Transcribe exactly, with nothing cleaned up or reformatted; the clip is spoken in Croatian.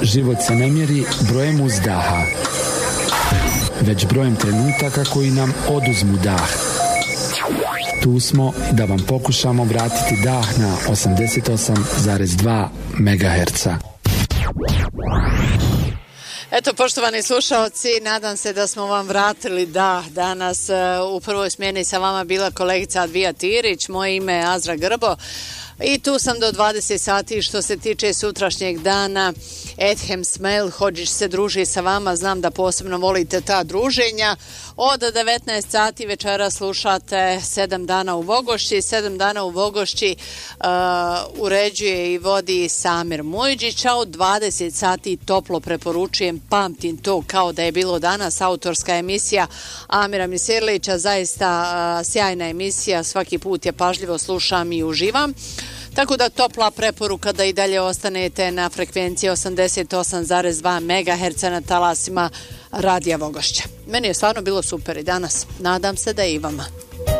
život se ne mjeri brojem uzdaha, već brojem trenutaka koji nam oduzmu dah. Tu smo da vam pokušamo vratiti dah na osamdeset osam zarez dva megaherca. Eto, poštovani slušaoci, nadam se da smo vam vratili dah. Danas u prvoj smjeni sa vama bila kolegica Advija Tirić, moje ime je Azra Grbo i tu sam do dvadeset sati. Što se tiče sutrašnjeg dana, Edhem Smel, Hodžić se druži sa vama, znam da posebno volite ta druženja. Od devetnaest sati večera slušate sedam dana u Vogošći. sedam dana u Vogošći uh, uređuje i vodi Samir Mujđić, a od dvadeset sati toplo preporučujem Pamtim to kao da je bilo danas, autorska emisija Amira Misirlića, zaista uh, sjajna emisija, svaki put je pažljivo slušam i uživam. Tako da topla preporuka da i dalje ostanete na frekvenciji osamdeset osam zarez dva megaherca na talasima Radija Vogošća. Meni je stvarno bilo super i danas. Nadam se da i vama.